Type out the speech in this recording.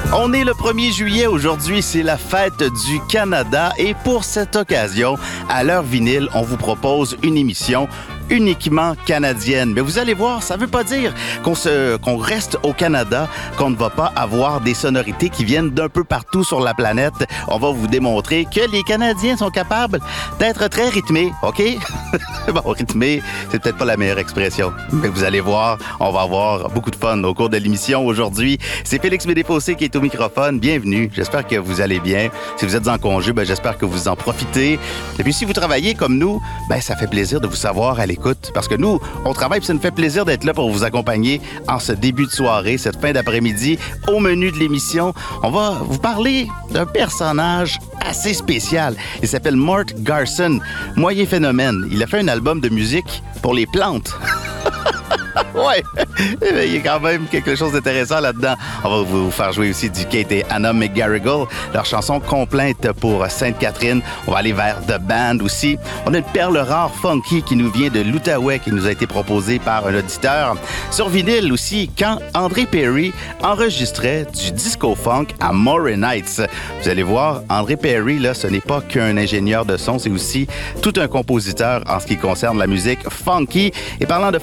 On est le 1er juillet. Aujourd'hui, c'est la fête du Canada. Et pour cette occasion, à l'heure vinyle, on vous propose une émission uniquement canadienne. Mais vous allez voir, ça veut pas dire qu'on reste au Canada, qu'on ne va pas avoir des sonorités qui viennent d'un peu partout sur la planète. On va vous démontrer que les Canadiens sont capables d'être très rythmés, OK? Bon, rythmé, c'est peut-être pas la meilleure expression, mais vous allez voir, on va avoir beaucoup de fun au cours de l'émission aujourd'hui. C'est Félix Médéfossé qui est au microphone. Bienvenue. J'espère que vous allez bien. Si vous êtes en congé, j'espère que vous en profitez. Et puis, si vous travaillez comme nous, ça fait plaisir de vous savoir à l'écoute. Parce que nous, on travaille et ça nous fait plaisir d'être là pour vous accompagner en ce début de soirée, cette fin d'après-midi. Au menu de l'émission, on va vous parler d'un personnage assez spécial. Il s'appelle Mort Garson, moyen phénomène. Il a fait un album de musique pour les plantes. Ouais, il y a quand même quelque chose d'intéressant là-dedans. On va vous faire jouer aussi du Kate et Anna McGarrigle, leur chanson Complainte pour Sainte-Catherine. On va aller vers The Band aussi. On a une perle rare funky qui nous vient de l'Outaouais, qui nous a été proposée par un auditeur. Sur vinyle aussi, quand André Perry enregistrait du disco-funk à Moray Nights. Vous allez voir, André Perry, là, ce n'est pas qu'un ingénieur de son, c'est aussi tout un compositeur en ce qui concerne la musique funky. Et parlant de